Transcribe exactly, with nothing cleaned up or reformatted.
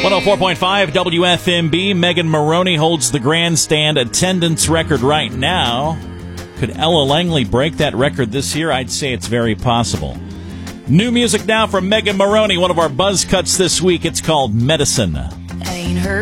one oh four point five W F M B. Megan Moroney holds the grandstand attendance record right now. Could Ella Langley break that record this year? I'd say it's very possible. New music now from Megan Moroney, one of our buzz cuts this week. It's called Medicine. Ain't her